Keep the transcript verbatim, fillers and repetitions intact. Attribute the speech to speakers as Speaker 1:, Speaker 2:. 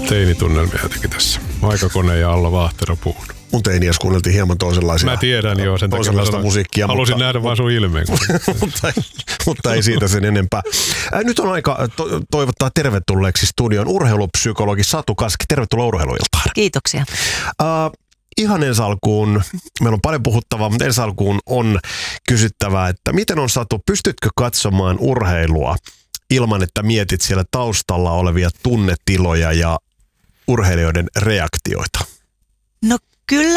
Speaker 1: teinitunnelmia jotenkin tässä. Aikakone ja alla vaahterapuun.
Speaker 2: Mun teiniäs kuunneltiin hieman toisenlaisia.
Speaker 1: Mä tiedän joo, sen takia
Speaker 2: toisenlaista musiikkia.
Speaker 1: Halusin
Speaker 2: mutta,
Speaker 1: nähdä vaan sun ilmeen.
Speaker 2: mutta, mutta ei siitä sen enempää. Ää, nyt on aika to- toivottaa tervetulleeksi studion urheilupsykologi Satu Kaski. Tervetuloa Urheiluiltaan.
Speaker 3: Kiitoksia.
Speaker 2: Uh, ihan ensi alkuun, meillä on paljon puhuttavaa, mutta ensi alkuun on kysyttävää, että miten on Satu, pystytkö katsomaan urheilua ilman, että mietit siellä taustalla olevia tunnetiloja ja urheilijoiden reaktioita?
Speaker 3: No kyllä